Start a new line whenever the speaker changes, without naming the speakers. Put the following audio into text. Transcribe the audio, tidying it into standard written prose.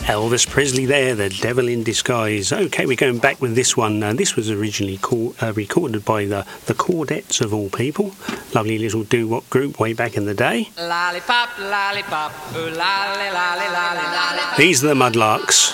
Elvis Presley there, the devil in disguise. Okay, we're going back with this one. This was originally recorded by the Chordettes of all people. Lovely little doo-wop group way back in the day.
Lollipop, lollipop, ooh, lolly, lolly, lolly, lolly.
These are the Mudlarks.